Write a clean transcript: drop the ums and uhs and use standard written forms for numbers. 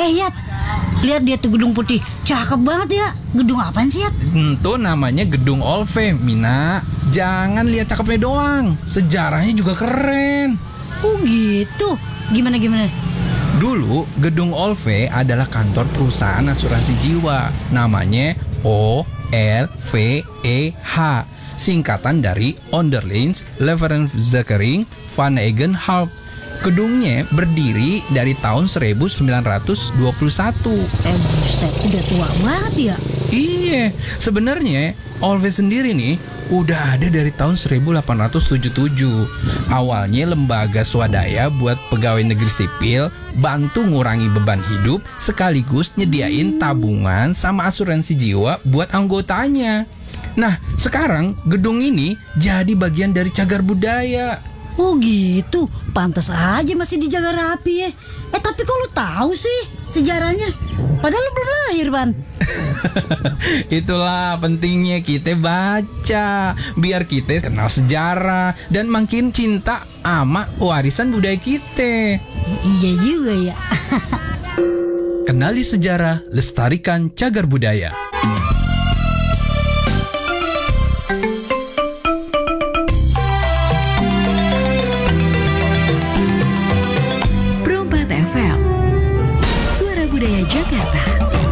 Yat, lihat dia tuh gedung putih, cakep banget ya. Gedung apaan sih, Yat? Itu namanya Gedung Olve, Mina. Jangan lihat cakepnya doang, sejarahnya juga keren. Oh gitu, gimana? Dulu Gedung Olve adalah kantor perusahaan asuransi jiwa. Namanya OLVEH, singkatan dari Onderlijns Levensverzekering van Eigenhout. Gedungnya berdiri dari tahun 1921. Buset, udah tua banget ya. Iya, sebenarnya Olve sendiri nih udah ada dari tahun 1877. Awalnya lembaga swadaya buat pegawai negeri sipil, bantu ngurangi beban hidup, sekaligus nyediain tabungan sama asuransi jiwa buat anggotanya. Nah, sekarang gedung ini jadi bagian dari cagar budaya. Oh gitu, pantas aja masih dijaga rapi ya. Tapi kok lu tahu sih sejarahnya? Padahal lu belum lahir, Ban. Itulah pentingnya kita baca, biar kita kenal sejarah dan makin cinta sama warisan budaya kita. Iya juga ya. Kenali sejarah, lestarikan cagar budaya.